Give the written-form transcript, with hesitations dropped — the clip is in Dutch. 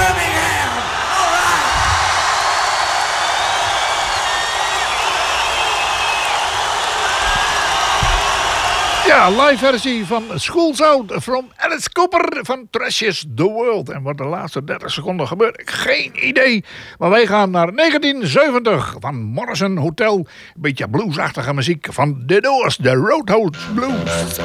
Birmingham. All right. Ja, live versie van School's Out from Alice Cooper van Trashes the World. En wat de laatste 30 seconden gebeurt, geen idee. Maar wij gaan naar 1970 van Morrison Hotel. Een beetje bluesachtige muziek van The Doors, de Roadhouse Blues.